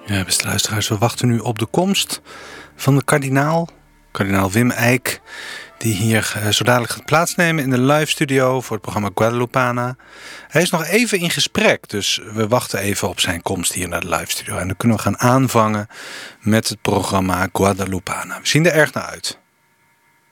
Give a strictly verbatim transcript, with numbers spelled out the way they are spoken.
Ja, beste luisteraars, we wachten nu op de komst van de kardinaal, kardinaal Wim Eijk, die hier uh, zo dadelijk gaat plaatsnemen in de live studio voor het programma Guadalupana. Hij is nog even in gesprek, dus we wachten even op zijn komst hier naar de live studio. En dan kunnen we gaan aanvangen met het programma Guadalupana. We zien er erg naar uit.